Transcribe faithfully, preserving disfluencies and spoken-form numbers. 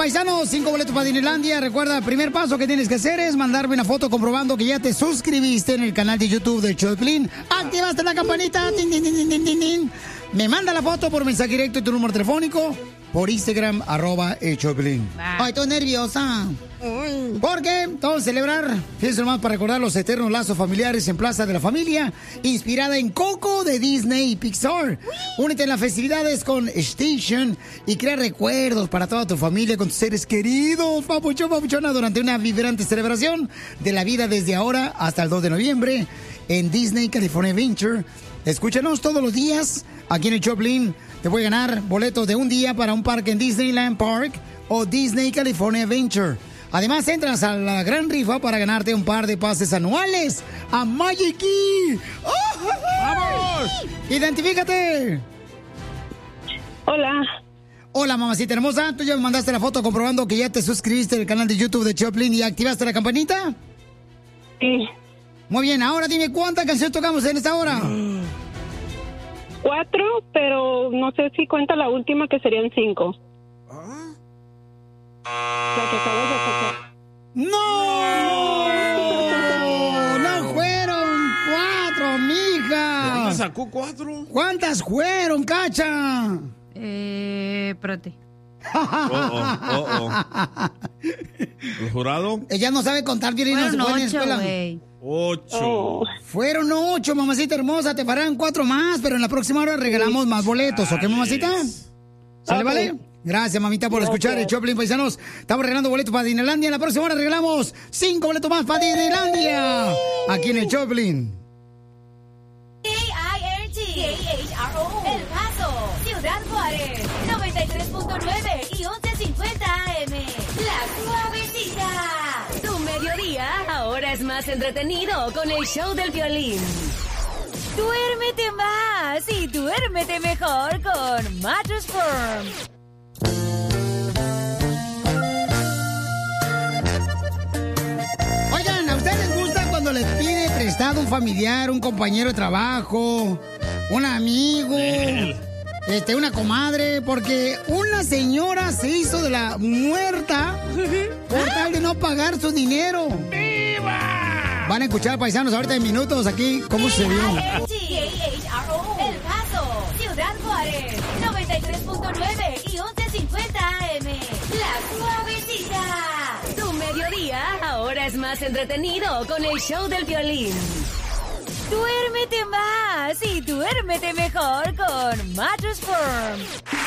paisanos, cinco boletos para Disneylandia. Recuerda, el primer paso que tienes que hacer es mandarme una foto comprobando que ya te suscribiste en el canal de YouTube de Choplin. Activaste la campanita. Tin, tin, tin, tin, tin, tin. Me manda la foto por mensaje directo y tu número telefónico por Instagram, arroba el Choplin. Ay, estoy nerviosa. ¿Por qué? Vamos a celebrar, fíjense nomás, para recordar los eternos lazos familiares en Plaza de la Familia, inspirada en Coco de Disney y Pixar. Únete en las festividades con Station y crea recuerdos para toda tu familia con tus seres queridos, papuchón, papuchona, durante una vibrante celebración de la vida desde ahora hasta el dos de noviembre en Disney California Adventure. Escúchanos todos los días aquí en el Choplin. Te puede ganar boletos de un día para un parque en Disneyland Park o Disney California Adventure. Además, entras a la gran rifa para ganarte un par de pases anuales a Magic Key. ¡Oh! ¡Vamos! ¡Identifícate! Hola. Hola, mamacita hermosa. ¿Tú ya me mandaste la foto comprobando que ya te suscribiste al canal de YouTube de Choplin y activaste la campanita? Sí. Muy bien, ahora dime cuántas canciones tocamos en esta hora. Cuatro, pero no sé si cuenta la última, que serían cinco. La que acabas de tocar. ¡No! ¡No fueron cuatro, mija! ¿Cuántas sacó cuatro? ¿Cuántas fueron, Cacha? Eh, espérate. Oh, oh, oh, oh. ¿El jurado? Ella no sabe contar, Violín, no se Fueron puede en ocho, escuela. güey. Ocho. Oh. Fueron ocho, mamacita hermosa. Te farán cuatro más, pero en la próxima hora regalamos más boletos, ¿ok, mamacita? ¿Sale, Ok. vale? Gracias, mamita, por Gracias. escuchar el Choplin, paisanos. Estamos regalando boletos para Disneylandia. En la próxima hora regalamos cinco boletos más para Disneylandia. Aquí en el Choplin. K I R G, K H R O, El Paso, Ciudad Juárez, noventa y tres punto nueve y once cincuenta A M. La Suavecita. Tu mediodía ahora es más entretenido con el show del violín. Duérmete más y duérmete mejor con Mattress Firm. Oigan, ¿a ustedes les gusta cuando les pide prestado un familiar, un compañero de trabajo, un amigo, este, una comadre? Porque una señora se hizo de la muerta por tal de no pagar su dinero. ¡Viva! Van a escuchar, paisanos, ahorita en minutos aquí cómo se vio. K H R O, El Paso, Ciudad Juárez, noventa y tres punto nueve y once cincuenta A M. La Suavecita. Tu mediodía ahora es más entretenido con el show del violín. Duérmete más y duérmete mejor con Mattress Firm.